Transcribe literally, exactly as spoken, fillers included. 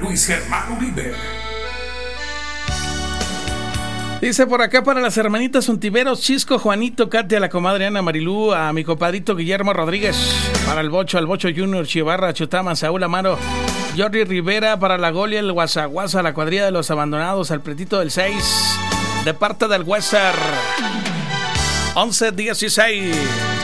Luis Germán Uribe. Dice por acá para las hermanitas Untiveros, Chisco, Juanito, Katia, la comadre Ana Marilú, a mi compadrito Guillermo Rodríguez, para el Bocho, al Bocho Junior, Chivarra, Chutama, Saúl Amaro, Jordi Rivera, para la Golia, el Guasaguasa, la cuadrilla de los abandonados, al Pretito del seis, de parte del Hueser, once dieciséis.